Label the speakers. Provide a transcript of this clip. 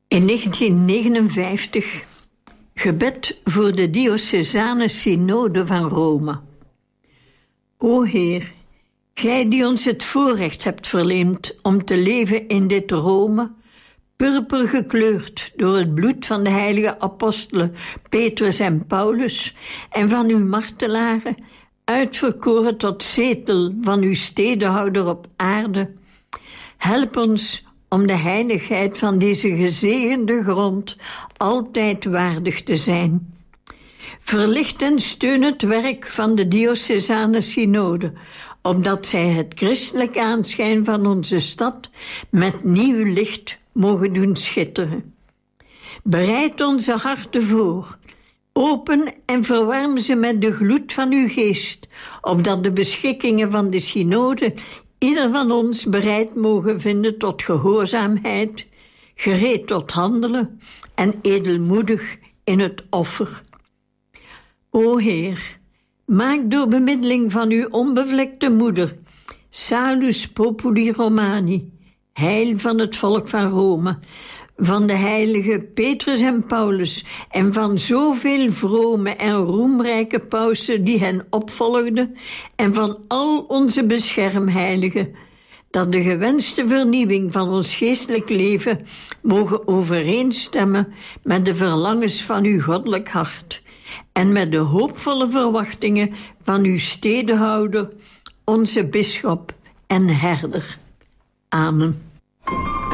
Speaker 1: In 1959 gebed voor de diocesane synode van Rome. O Heer, Gij die ons het voorrecht hebt verleend om te leven in dit Rome, purper gekleurd door het bloed van de heilige apostelen Petrus en Paulus en van uw martelaren, uitverkoren tot zetel van uw stedehouder op aarde, help ons om de heiligheid van deze gezegende grond altijd waardig te zijn. Verlicht en steun het werk van de diocesane synode, opdat zij het christelijk aanschijn van onze stad met nieuw licht mogen doen schitteren. Bereid onze harten voor, open en verwarm ze met de gloed van uw geest, opdat de beschikkingen van de synode ieder van ons bereid mogen vinden tot gehoorzaamheid, gereed tot handelen en edelmoedig in het offer. O Heer, maak door bemiddeling van uw onbevlekte moeder, Salus Populi Romani, heil van het volk van Rome, van de heilige Petrus en Paulus en van zoveel vrome en roemrijke pausen die hen opvolgden en van al onze beschermheiligen, dat de gewenste vernieuwing van ons geestelijk leven mogen overeenstemmen met de verlangens van uw goddelijk hart en met de hoopvolle verwachtingen van uw stedehouder, onze bisschop en herder. Amen.